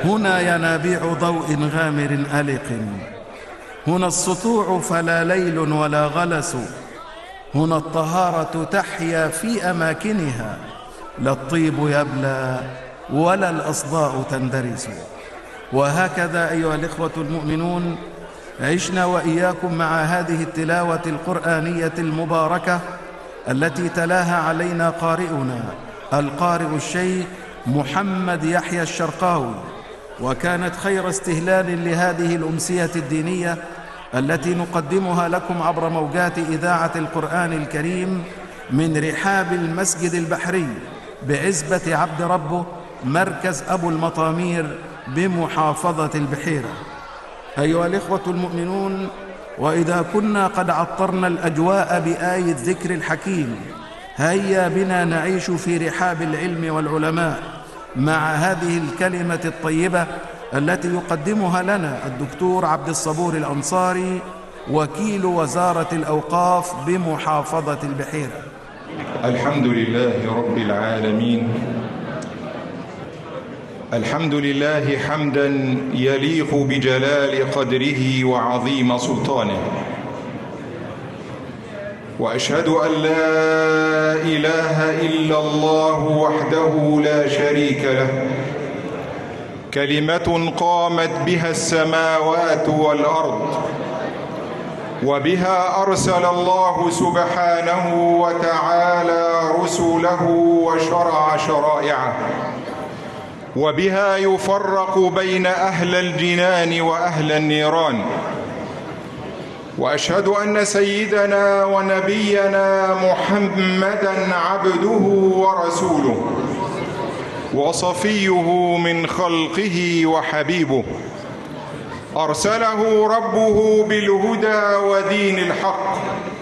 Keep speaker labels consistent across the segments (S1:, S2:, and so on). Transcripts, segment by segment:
S1: هنا ينابيع ضوء غامر ألق، هنا السطوع فلا ليل ولا غلس، هنا الطهارة تحيا في أماكنها، لا الطيب يبلى ولا الأصداء تندرس. وهكذا أيها الإخوة المؤمنون عشنا وإياكم مع هذه التلاوة القرآنية المباركة التي تلاها علينا قارئنا القارئ الشيخ محمد يحيى الشرقاوي، وكانت خير استهلال لهذه الأمسية الدينية التي نقدمها لكم عبر موجات إذاعة القرآن الكريم من رحاب المسجد البحري بعزبة عبد ربه مركز أبو المطامير بمحافظة البحيرة. أيها الإخوة المؤمنون، وإذا كنا قد عطرنا الأجواء بآية الذكر الحكيم، هيا بنا نعيش في رحاب العلم والعلماء مع هذه الكلمة الطيبة التي يقدمها لنا الدكتور عبد الصبور الأنصاري وكيل وزارة الأوقاف بمحافظة البحيرة.
S2: الحمد لله رب العالمين، الحمد لله حمدا يليق بجلال قدره وعظيم سلطانه، وأشهد أن لا إله إلا الله وحده لا شريك له، كلمة قامت بها السماوات والأرض، وبها أرسل الله سبحانه وتعالى رسله وشرع شرائعه، وبها يفرق بين أهل الجنان وأهل النيران. وأشهد أن سيدنا ونبينا محمدًا عبده ورسوله وصفيه من خلقه وحبيبه، أرسله ربه بالهدى ودين الحق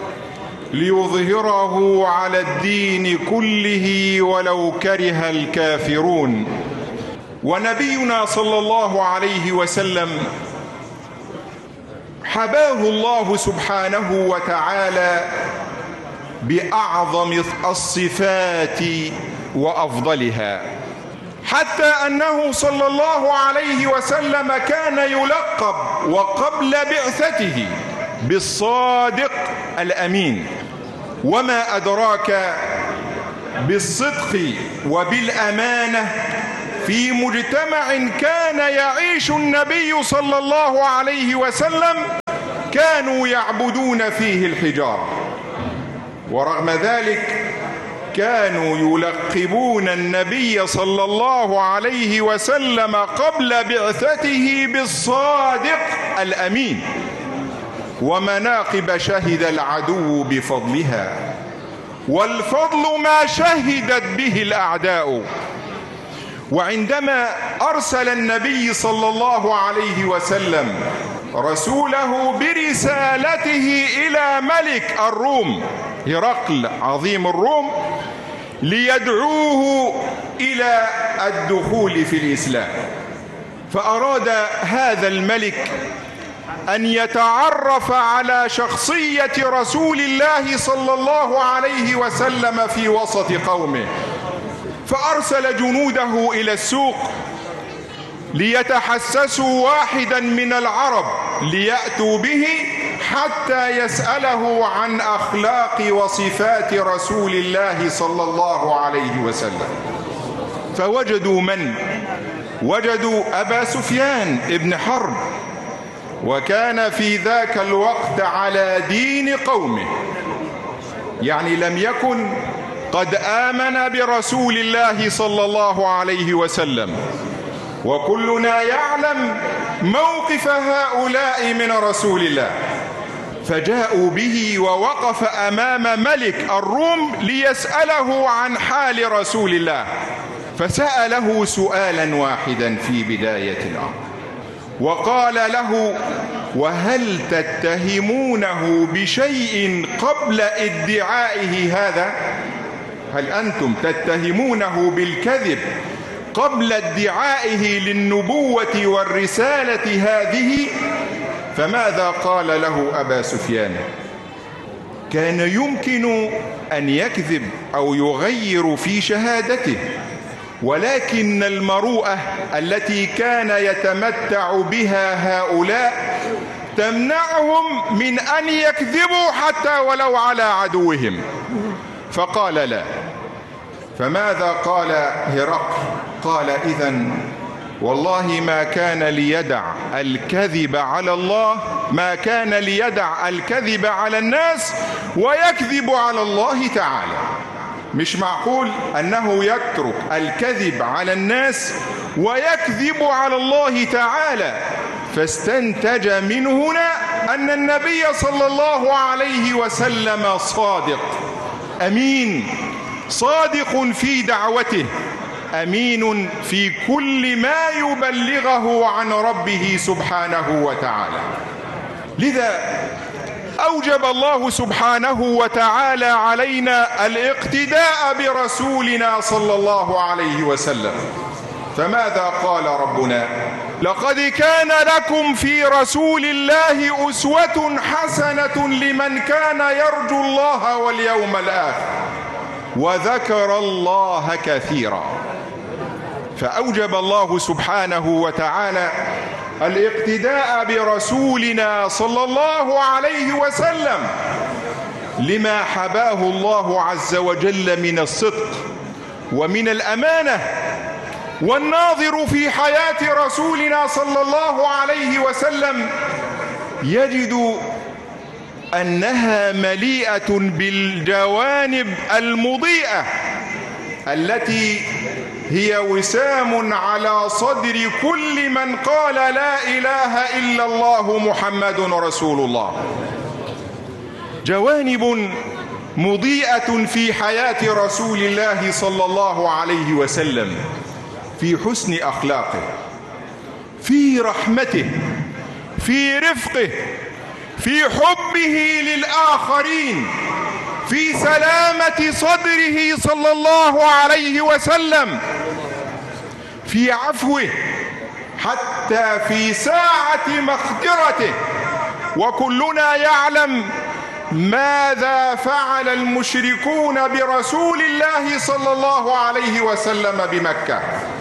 S2: ليظهره على الدين كله ولو كره الكافرون. ونبينا صلى الله عليه وسلم حباه الله سبحانه وتعالى بأعظم الصفات وأفضلها، حتى أنه صلى الله عليه وسلم كان يلقب وقبل بعثته بالصادق الأمين. وما أدراك بالصدق وبالأمانة في مجتمع كان يعيش النبي صلى الله عليه وسلم كانوا يعبدون فيه الحجارة، ورغم ذلك كانوا يلقبون النبي صلى الله عليه وسلم قبل بعثته بالصادق الأمين، ومناقب شهد العدو بفضلها، والفضل ما شهدت به الأعداء. وعندما أرسل النبي صلى الله عليه وسلم رسوله برسالته إلى ملك الروم هرقل عظيم الروم ليدعوه إلى الدخول في الإسلام، فأراد هذا الملك أن يتعرف على شخصية رسول الله صلى الله عليه وسلم في وسط قومه، فأرسل جنوده إلى السوق ليتحسسوا واحدا من العرب ليأتوا به حتى يسأله عن أخلاق وصفات رسول الله صلى الله عليه وسلم. فوجدوا من؟ وجدوا أبا سفيان ابن حرب، وكان في ذاك الوقت على دين قومه، يعني لم يكن قد آمن برسول الله صلى الله عليه وسلم. وكلنا يعلم موقف هؤلاء من رسول الله، فجاءوا به ووقف أمام ملك الروم ليسأله عن حال رسول الله، فسأله سؤالا واحدا في بداية الأمر، وقال له: وهل تتهمونه بشيء قبل ادعائه هذا؟ هل أنتم تتهمونه بالكذب قبل ادعائه للنبوة والرسالة هذه؟ فماذا قال له أبا سفيان؟ كان يمكن أن يكذب أو يغير في شهادته، ولكن المروءة التي كان يتمتع بها هؤلاء تمنعهم من أن يكذبوا حتى ولو على عدوهم، فقال لا. فماذا قال هرقل؟ قال إذن والله ما كان ليدع الكذب على الله، ما كان ليدع الكذب على الناس ويكذب على الله تعالى. مش معقول أنه يترك الكذب على الناس ويكذب على الله تعالى. فاستنتج من هنا أن النبي صلى الله عليه وسلم صادق أمين، صادق في دعوته، أمين في كل ما يبلغه عن ربه سبحانه وتعالى. لذا أوجب الله سبحانه وتعالى علينا الاقتداء برسولنا صلى الله عليه وسلم. فماذا قال ربنا؟ لقد كان لكم في رسول الله أسوة حسنة لمن كان يرجو الله واليوم الآخر وذكر الله كثيرا. فأوجب الله سبحانه وتعالى الاقتداء برسولنا صلى الله عليه وسلم لما حباه الله عز وجل من الصدق ومن الأمانة. والناظر في حياة رسولنا صلى الله عليه وسلم يجد أنها مليئة بالجوانب المضيئة التي هي وسام على صدر كل من قال لا إله إلا الله محمد رسول الله. جوانب مضيئة في حياة رسول الله صلى الله عليه وسلم، في حسن أخلاقه، في رحمته، في رفقه، في حبه للآخرين، في سلامة صدره صلى الله عليه وسلم، في عفوه، حتى في ساعة مقدرته. وكلنا يعلم ماذا فعل المشركون برسول الله صلى الله عليه وسلم بمكة،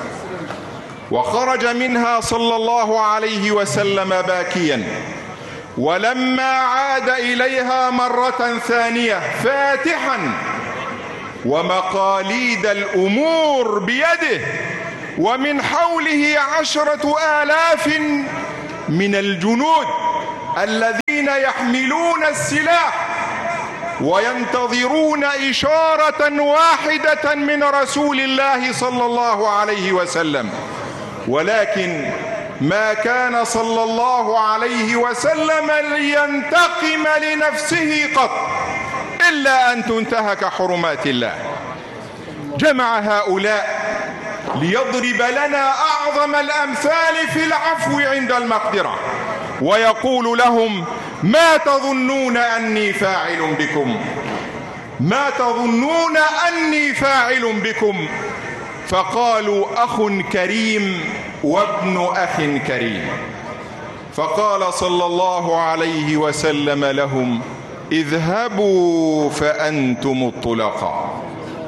S2: وخرج منها صلى الله عليه وسلم باكيا، ولما عاد إليها مرة ثانية فاتحا ومقاليد الأمور بيده، ومن حوله 10,000 من الجنود الذين يحملون السلاح وينتظرون إشارة واحدة من رسول الله صلى الله عليه وسلم. ولكن ما كان صلى الله عليه وسلم لينتقم لنفسه قط إلا أن تنتهك حرمات الله. جمع هؤلاء ليضرب لنا أعظم الأمثال في العفو عند المقدرة، ويقول لهم: ما تظنون أني فاعل بكم؟ ما تظنون أني فاعل بكم؟ فقالوا: أخ كريم وابن أخ كريم. فقال صلى الله عليه وسلم لهم: اذهبوا فأنتم الطلقاء.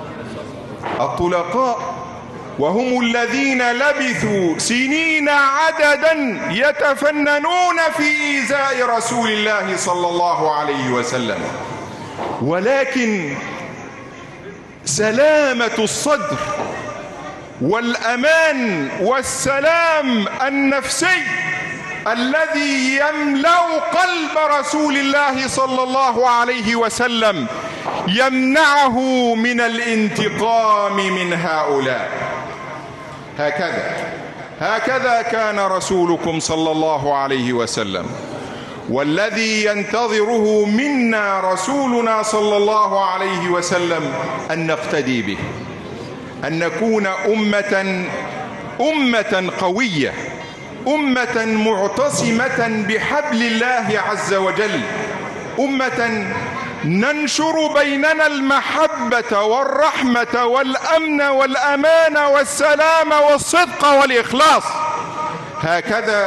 S2: الطلقاء وهم الذين لبثوا سنين عددا يتفننون في إيذاء رسول الله صلى الله عليه وسلم، ولكن سلامة الصدر والأمان والسلام النفسي الذي يملأ قلب رسول الله صلى الله عليه وسلم يمنعه من الانتقام من هؤلاء. هكذا كان رسولكم صلى الله عليه وسلم، والذي ينتظره منا رسولنا صلى الله عليه وسلم أن نقتدي به، أن نكون أمة قوية، أمة معتصمة بحبل الله عز وجل، أمة ننشر بيننا المحبة والرحمة والأمن والأمان والسلام والصدق والإخلاص. هكذا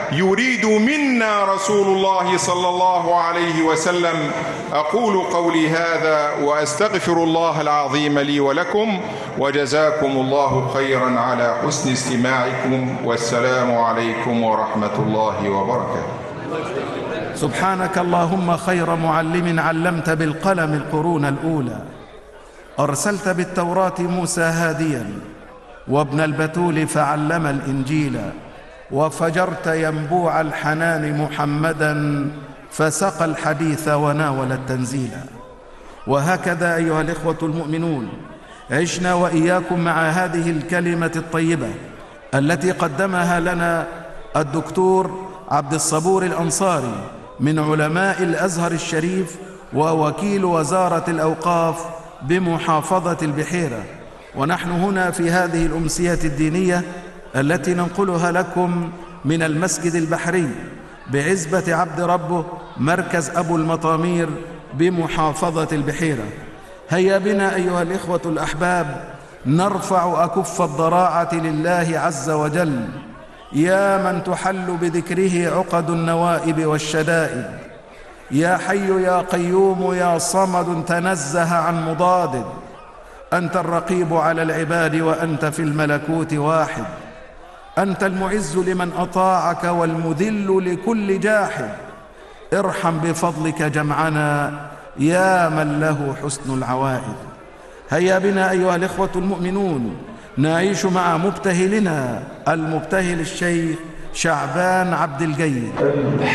S2: يريد منا رسول الله صلى الله عليه وسلم. أقول قولي هذا وأستغفر الله العظيم لي ولكم، وجزاكم الله خيرا على حسن استماعكم، والسلام عليكم ورحمة الله وبركاته.
S1: سبحانك اللهم خير معلم علمت بالقلم القرون الأولى، أرسلت بالتوراة موسى هاديا، وابن البتول فعلم الإنجيل، وفجرت ينبوع الحنان محمدا فسقى الحديث وناول التنزيل. وهكذا أيها الإخوة المؤمنون عشنا وإياكم مع هذه الكلمة الطيبة التي قدمها لنا الدكتور عبد الصبور الأنصاري من علماء الأزهر الشريف ووكيل وزارة الأوقاف بمحافظة البحيرة. ونحن هنا في هذه الأمسية الدينية التي ننقلها لكم من المسجد البحري بعزبة عبد ربه مركز أبو المطامير بمحافظة البحيرة. هيا بنا أيها الإخوة الأحباب نرفع أكف الضراعة لله عز وجل، يا من تحل بذكره عقد النوائب والشدائد، يا حي يا قيوم يا صمد تنزه عن مضاد، أنت الرقيب على العباد وأنت في الملكوت واحد، أنت المعز لمن أطاعك والمذل لكل جاحد، ارحم بفضلك جمعنا يا من له حسن العوائد. هيا بنا أيها الإخوة المؤمنون نعيش مع مبتهلنا المبتهل الشيخ شعبان عبد الجيد.